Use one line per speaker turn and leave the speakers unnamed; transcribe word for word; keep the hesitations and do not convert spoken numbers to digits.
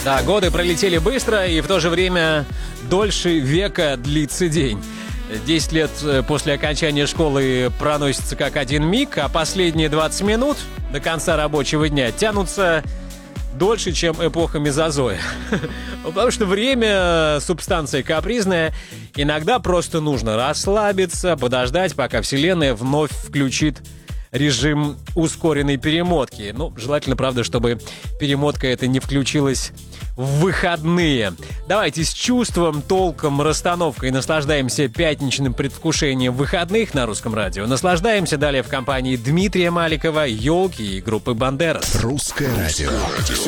Да, годы пролетели быстро, и в то же время дольше века длится день. Десять лет после окончания школы проносится как один миг, а последние двадцать минут до конца рабочего дня тянутся дольше, чем эпоха мезозоя. Потому что время — субстанция капризная. Иногда просто нужно расслабиться, подождать, пока Вселенная вновь включит режим ускоренной перемотки. Ну, желательно, правда, чтобы перемотка эта не включилась в выходные. Давайте с чувством, толком, расстановкой наслаждаемся пятничным предвкушением выходных на Русском радио. Наслаждаемся далее в компании Дмитрия Маликова, «Елки» и группы «Бандерас».
Русское радио.